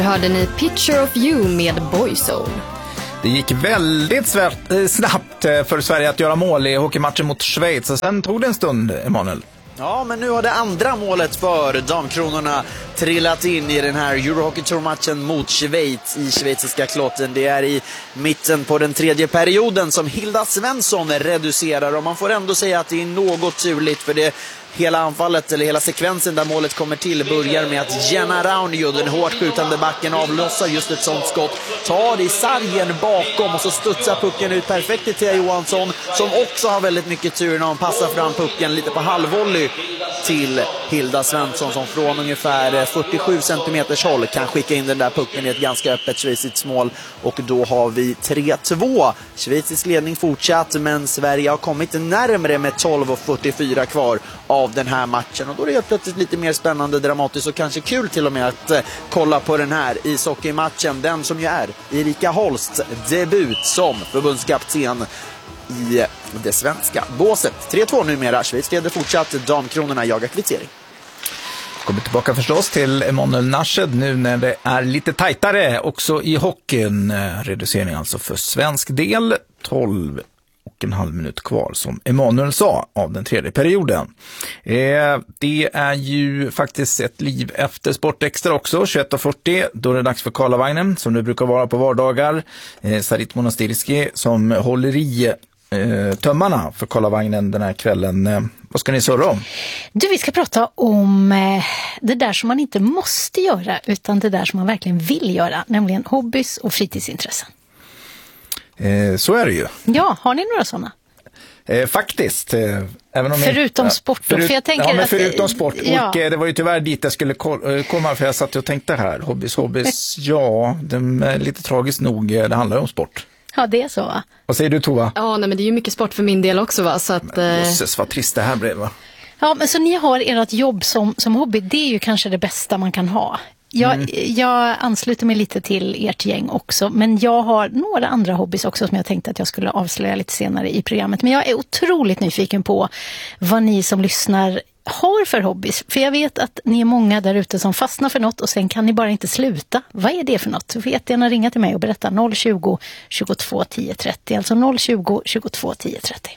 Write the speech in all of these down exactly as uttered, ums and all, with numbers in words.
Hörde ni Picture of You med Boyzone. Det gick väldigt snabbt för Sverige att göra mål i hockeymatchen mot Schweiz. Och sen tog det en stund, Emanuel. Ja, men nu har det andra målet för damkronorna trillat in i den här Eurohockey Tour-matchen mot Schweiz i schweiziska Kloten. Det är i mitten på den tredje perioden som Hilda Svensson reducerar, och man får ändå säga att det är något turligt, för det hela anfallet, eller hela sekvensen där målet kommer till, börjar med att Jenna Raunio, den hårt skjutande backen, avlossar just ett sånt skott, tar i sargen bakom och så studsar pucken ut perfekt till Thea Johansson, som också har väldigt mycket tur när hon passar fram pucken lite på halvvolley till Hilda Svensson, som från ungefär fyrtiosju centimeters håll kan skicka in den där pucken i ett ganska öppet schweiziskt mål, och då har vi tre två. Schweizisk ledning fortsatt, men Sverige har kommit närmare med tolv och fyrtiofyra kvar av den här matchen, och då är det helt plötsligt lite mer spännande, dramatiskt och kanske kul till och med att eh, kolla på den här ishockeymatchen, den som ju är Erika Holsts debut som förbundskapten i det svenska båset. tre två numera, Schweiz leder fortsatt, damkronorna jagar kvittering. Kommer tillbaka förstås till Emanuel Nashed nu när det är lite tajtare också i hockeyn. Reducering alltså för svensk del, tolv och en halv minut kvar som Emanuel sa av den tredje perioden. Eh, det är ju faktiskt ett liv efter Sportextra också, tjugoett och fyrtio, då är det dags för Karlavagnen som det brukar vara på vardagar. Eh, Sarit Monastirski som håller i eh, tömmarna för Karlavagnen den här kvällen. Eh, vad ska ni surra om? Du, vi ska prata om eh, det där som man inte måste göra, utan det där som man verkligen vill göra, nämligen hobbys och fritidsintressen. Eh, så är det ju. Ja, har ni några sådana? Eh, faktiskt. Eh, även om förutom jag, sport. Förut, för jag tänker ja, men att, förutom sport. Ja. Och eh, det var ju tyvärr dit jag skulle komma, för jag satt och tänkte här. Hobbys, hobbys, ja, det är lite tragiskt nog. Det handlar om sport. Ja, det är så, va? Vad säger du, Tova? Ja, nej, men det är ju mycket sport för min del också, va? Så att, men, jösses, vad trist det här blev, va? Ja, men så ni har ert jobb som, som hobby. Det är ju kanske det bästa man kan ha. Jag, mm. jag ansluter mig lite till ert gäng också, men jag har några andra hobbys också som jag tänkte att jag skulle avslöja lite senare i programmet. Men jag är otroligt nyfiken på vad ni som lyssnar har för hobbys. För jag vet att ni är många där ute som fastnar för något och sen kan ni bara inte sluta. Vad är det för något? Så får jättegärna ringa till mig och berätta noll tjugo, tjugotvå, tio trettio. Alltså noll tjugo, tjugotvå, tio trettio.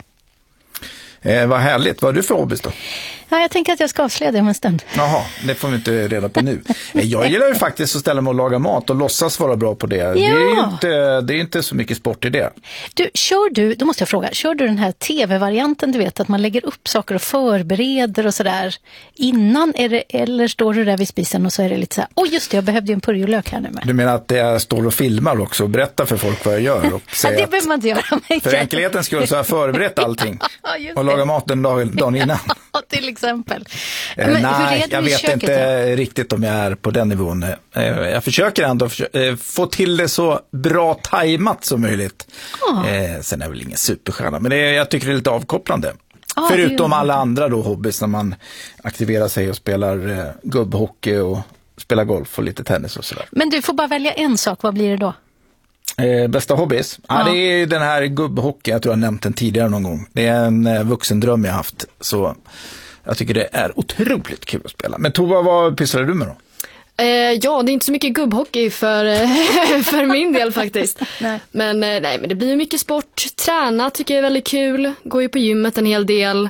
Eh, vad härligt. Vad är du för hobbys då? Ja, jag tänker att jag ska avslöja det om en stund. Jaha, det får vi inte reda på nu. Jag gillar ju faktiskt att ställa mig och laga mat och låtsas vara bra på det. Ja. Det är ju inte, det är inte så mycket sport i det. Du, kör du, då måste jag fråga, kör du den här tv-varianten, du vet, att man lägger upp saker och förbereder och sådär innan, är det, eller står du där vid spisen och så är det lite så här, åh just det, jag behövde ju en purjolök här nu med. Du menar att jag står och filmar också och berättar för folk vad jag gör? Och ja, det behöver man inte göra. Mig för enkelhetens skull så har jag förberett allting och lagat maten dag, dagen innan. Ja, till exempel. Men, Nej, hur är jag vet köket, inte då? Riktigt om jag är på den nivån. Jag försöker ändå få till det så bra tajmat som möjligt. Oh. Eh, sen är det väl ingen superstjärna, men det är, jag tycker det är lite avkopplande. Oh, Förutom alla andra då hobbys när man aktiverar sig och spelar eh, gubbhockey och spelar golf och lite tennis och sådär. Men du får bara välja en sak, vad blir det då? Eh, bästa hobbys? Ja. Ah, det är den här gubbhockey, jag tror jag nämnt den tidigare någon gång. Det är en eh, vuxendröm jag haft, så jag tycker det är otroligt kul att spela. Men Tova, vad pysslar du med då? Eh, ja, det är inte så mycket gubbhockey för, för min del faktiskt. Nej. Men, eh, nej, men det blir mycket sport. Träna tycker jag är väldigt kul. Går ju på gymmet en hel del.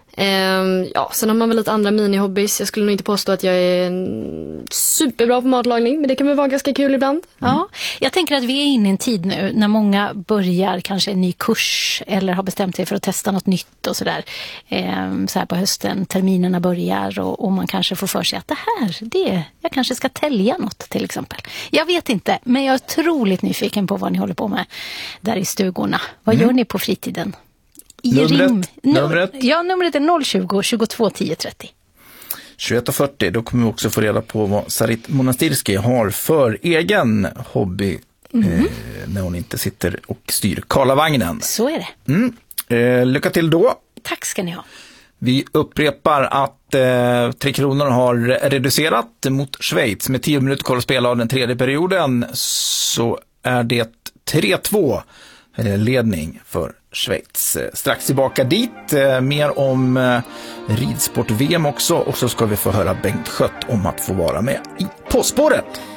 Um, ja, sen har man väl lite andra mini-hobbys. Jag skulle nog inte påstå att jag är superbra på matlagning, men det kan väl vara ganska kul ibland. Mm. Ja, jag tänker att vi är inne i en tid nu när många börjar kanske en ny kurs eller har bestämt sig för att testa något nytt och sådär. Um, så här på hösten, terminerna börjar och, och man kanske får för sig att det här, det, jag kanske ska tälja något till exempel. Jag vet inte, men jag är otroligt nyfiken på vad ni håller på med där i stugorna. Vad mm. gör ni på fritiden? Numret, numret? Ja, numret är noll tjugo, tjugotvå, tio trettio. tjugoett och fyrtio, då kommer vi också få reda på vad Sarit Monastirski har för egen hobby mm. eh, när hon inte sitter och styr Karlavagnen. Så är det. Mm. Eh, lycka till då. Tack ska ni ha. Vi upprepar att eh, Tre Kronor har reducerat mot Schweiz med tio minuter kvar att spela av den tredje perioden, så är det tre två eh, ledning för Schweiz. Strax tillbaka dit, mer om ridsport-V M också, och så ska vi få höra Bengt Schött om att få vara med i På spåret.